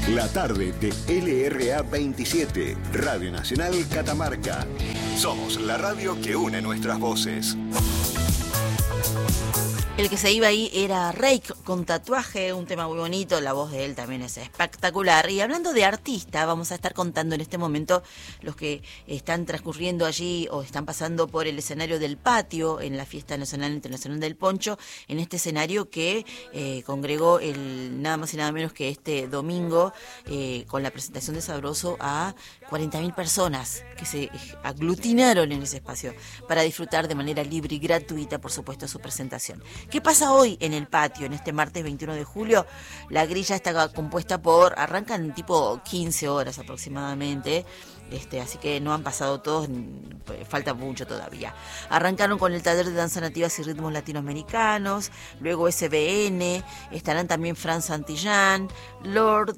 La tarde de LRA 27, Radio Nacional Catamarca. Somos la radio que une nuestras voces. El que se iba ahí era Reik con Tatuaje, un tema muy bonito, la voz de él también es espectacular. Y hablando de artista, vamos a estar contando en este momento los que están transcurriendo allí o están pasando por el escenario del patio en la Fiesta Nacional Internacional del Poncho, en este escenario que congregó nada más y nada menos que este domingo con la presentación de Sabroso a 40.000 personas que se aglutinaron en ese espacio para disfrutar de manera libre y gratuita, por supuesto, su presentación. ¿Qué pasa hoy en el patio, en este martes 21 de julio? La grilla está compuesta arrancan tipo 15 horas aproximadamente, así que no han pasado todos, falta mucho todavía. Arrancaron con el taller de danza nativas y ritmos latinoamericanos, luego SBN, estarán también Fran Santillán, Lord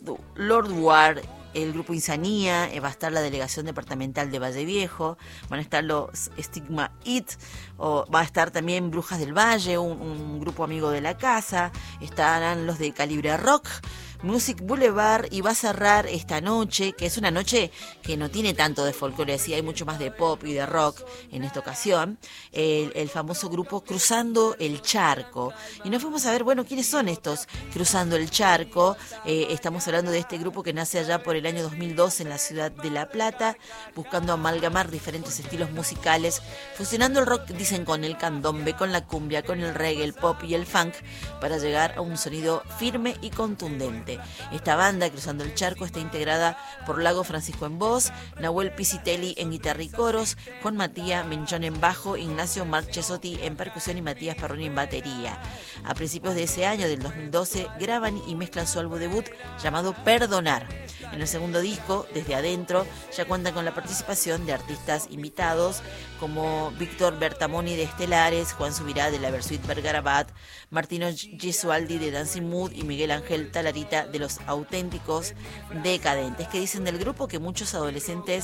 War, el grupo Insanía, va a estar la delegación departamental de Valle Viejo, van a estar los Stigma It, va a estar también Brujas del Valle, un grupo amigo de la casa, estarán los de Calibre Rock, Music Boulevard, y va a cerrar esta noche, que es una noche que no tiene tanto de folclore, sí, hay mucho más de pop y de rock en esta ocasión, el famoso grupo Cruzando el Charco. Y nos fuimos a ver, bueno, ¿quiénes son estos Cruzando el Charco? Estamos hablando de este grupo que nace allá por el año 2012 en la ciudad de La Plata, buscando amalgamar diferentes estilos musicales, fusionando el rock, dicen, con el candombe, con la cumbia, con el reggae, el pop y el funk, para llegar a un sonido firme y contundente. Esta banda, Cruzando el Charco, está integrada por Lago Francisco en voz, Nahuel Pisitelli en guitarra y coros, Juan Matías Menchón en bajo, Ignacio Marchesotti en percusión y Matías Perroni en batería. A principios de ese año, del 2012, graban y mezclan su álbum debut llamado Perdonar. En el segundo disco, Desde Adentro, ya cuentan con la participación de artistas invitados como Víctor Bertamoni de Estelares, Juan Subirá de la Versuit Bergarabat, Martino Gesualdi de Dancing Mood y Miguel Ángel Talarita de Los Auténticos Decadentes, que dicen del grupo que muchos adolescentes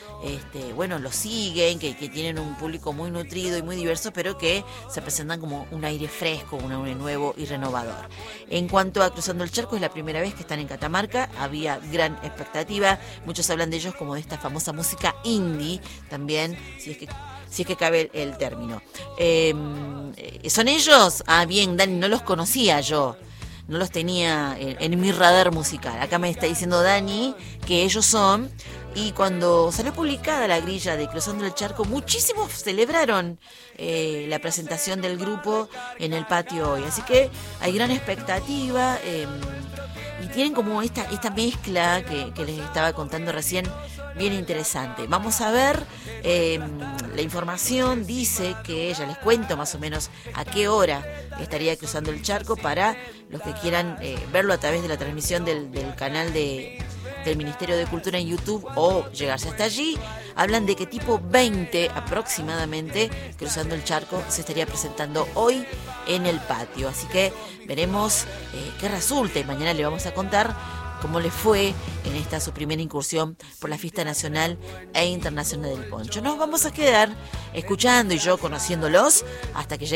lo siguen, que tienen un público muy nutrido y muy diverso, pero que se presentan como un aire fresco, un aire nuevo y renovador. En cuanto a Cruzando el Charco, es la primera vez que están en Catamarca, había gran expectativa, muchos hablan de ellos como de esta famosa música indie, también, si es que cabe el término. ¿Son ellos? Ah, bien, Dani, no los conocía yo. No los tenía en mi radar musical. Acá me está diciendo Dani que ellos son, y cuando salió publicada la grilla de Cruzando el Charco, muchísimos celebraron la presentación del grupo en el patio hoy. Así que hay gran expectativa y tienen como esta mezcla que les estaba contando recién, bien interesante. Vamos a ver, la información dice que, ya les cuento más o menos a qué hora estaría Cruzando el Charco para los que quieran verlo a través de la transmisión del canal del Ministerio de Cultura en YouTube o llegarse hasta allí. Hablan de que tipo 20 aproximadamente Cruzando el Charco se estaría presentando hoy en el patio. Así que veremos qué resulta, y mañana le vamos a contar cómo le fue en esta su primera incursión por la Fiesta Nacional e Internacional del Poncho. Nos vamos a quedar escuchando y yo conociéndolos hasta que llegue